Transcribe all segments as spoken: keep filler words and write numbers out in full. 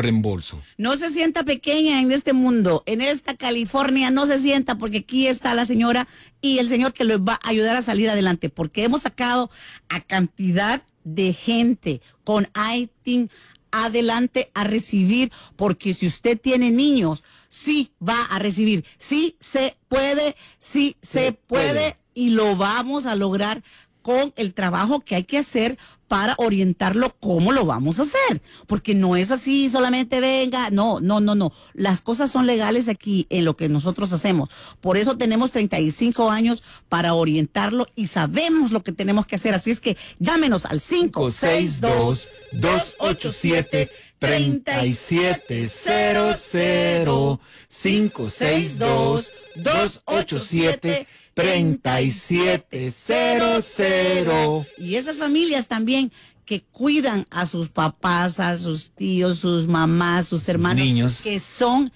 reembolso. No se sienta pequeña en este mundo, en esta California, no se sienta, porque aquí está la señora y el señor que los va a ayudar a salir adelante, porque hemos sacado a cantidad de gente con I T I N adelante a recibir, porque si usted tiene niños, sí va a recibir, sí se puede, sí se puede, puede y lo vamos a lograr con el trabajo que hay que hacer para orientarlo cómo lo vamos a hacer, porque no es así, solamente venga, no, no, no, no, las cosas son legales aquí en lo que nosotros hacemos, por eso tenemos treinta y cinco años para orientarlo y sabemos lo que tenemos que hacer, así es que llámenos al cinco seis dos, dos ocho siete, tres siete cero cero, cinco seis dos, dos ocho siete, treinta y siete cero cero. Y esas familias también que cuidan a sus papás, a sus tíos, sus mamás, sus hermanos, niños que son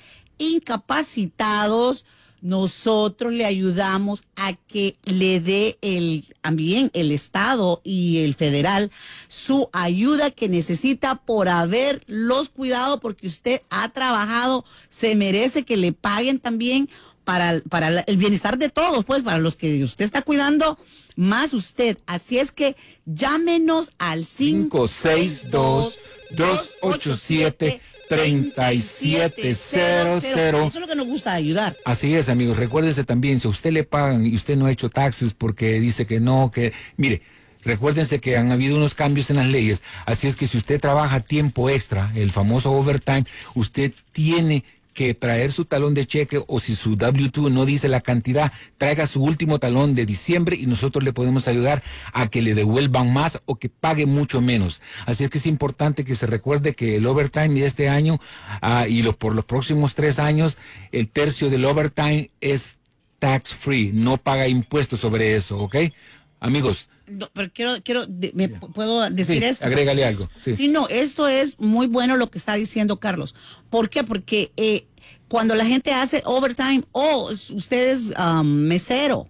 incapacitados, nosotros le ayudamos a que le dé el también el Estado y el federal su ayuda que necesita por haberlos cuidado, porque usted ha trabajado, se merece que le paguen también para, para el bienestar de todos, pues, para los que usted está cuidando, más usted. Así es que llámenos al cinco seis dos, dos ocho siete, tres siete cero cero. Eso es lo que nos gusta, ayudar. Así es, amigos. Recuérdese también, si a usted le pagan y usted no ha hecho taxes porque dice que no, que... Mire, recuérdense que han habido unos cambios en las leyes, así es que si usted trabaja tiempo extra, el famoso overtime, usted tiene que traer su talón de cheque, o si su W dos no dice la cantidad, traiga su último talón de diciembre y nosotros le podemos ayudar a que le devuelvan más o que pague mucho menos. Así es que es importante que se recuerde que el overtime de este año uh, y los, por los próximos tres años, el tercio del overtime es tax free, no paga impuestos sobre eso, ¿ok? Amigos. No, pero quiero, quiero, de, ¿me puedo decir sí, esto? Agrégale algo. Sí. sí, no, esto es muy bueno lo que está diciendo Carlos. ¿Por qué? Porque eh, cuando la gente hace overtime, o oh, usted es um, mesero,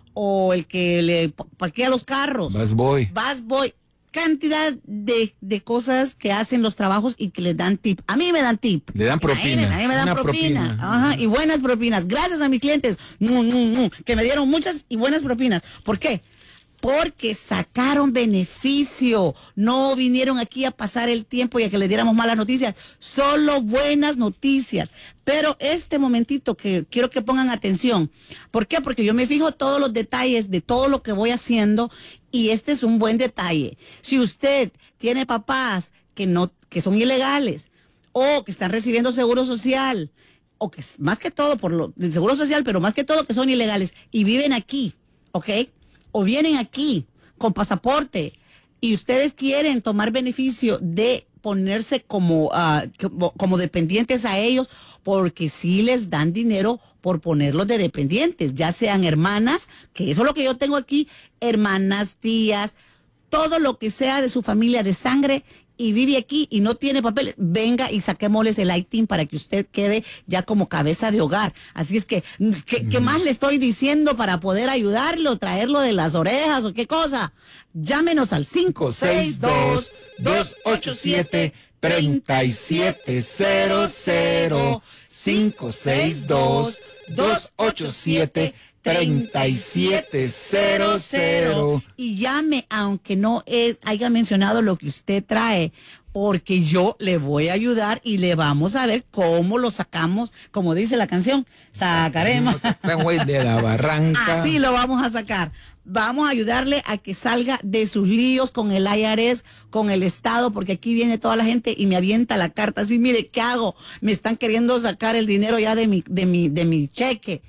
o el que le parquea los carros. Busboy. Busboy. Cantidad de, de cosas que hacen los trabajos y que les dan tip. A mí me dan tip. Le dan propina. A mí me dan propina. propina. Ajá, y buenas propinas. Gracias a mis clientes mm, mm, mm, que me dieron muchas y buenas propinas. ¿Por qué? Porque sacaron beneficio, no vinieron aquí a pasar el tiempo y a que le diéramos malas noticias, solo buenas noticias. Pero este momentito que quiero que pongan atención, ¿por qué? Porque yo me fijo todos los detalles de todo lo que voy haciendo y este es un buen detalle. Si usted tiene papás que no, que son ilegales o que están recibiendo seguro social, o que más que todo por lo del seguro social, pero más que todo que son ilegales y viven aquí, ¿ok? O vienen aquí con pasaporte y ustedes quieren tomar beneficio de ponerse como, uh, como, como dependientes a ellos, porque sí les dan dinero por ponerlos de dependientes, ya sean hermanas, que eso es lo que yo tengo aquí, hermanas, tías, todo lo que sea de su familia de sangre y vive aquí y no tiene papeles, venga y saquémosles el I T I N para que usted quede ya como cabeza de hogar. Así es que, ¿qué, ¿qué más le estoy diciendo para poder ayudarlo, traerlo de las orejas o qué cosa? Llámenos al cinco seis dos, dos ocho siete, tres siete cero cero, cinco seis dos, dos ocho siete, tres siete cero cero, y llame aunque no es haya mencionado lo que usted trae, porque yo le voy a ayudar y le vamos a ver cómo lo sacamos, como dice la canción, sacaremos de la barranca. Así lo vamos a sacar. Vamos a ayudarle a que salga de sus líos con el I R S, con el Estado, porque aquí viene toda la gente y me avienta la carta así, mire, ¿qué hago? Me están queriendo sacar el dinero ya de mi, de mi, de mi cheque.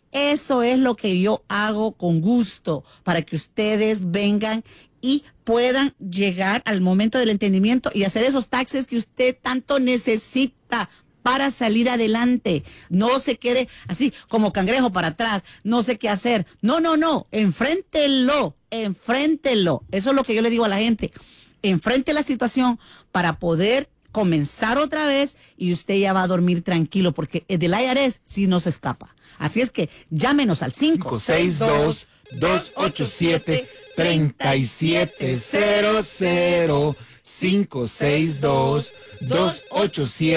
Eso es lo que yo hago con gusto para que ustedes vengan y puedan llegar al momento del entendimiento y hacer esos taxes que usted tanto necesita para salir adelante. No se quede así como cangrejo para atrás, no sé qué hacer. No, no, no, enfréntelo, enfréntelo. Eso es lo que yo le digo a la gente. Enfrente la situación para poder comenzar otra vez y usted ya va a dormir tranquilo, porque del I R S sí no se escapa. Así es que llámenos al cinco seis dos, dos ocho siete, tres siete cero cero, cinco seis dos, dos ocho siete